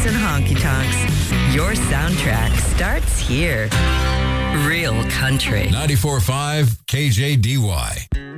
booze and honky tonks. Your soundtrack starts here. Real country. 94.5 KJDY.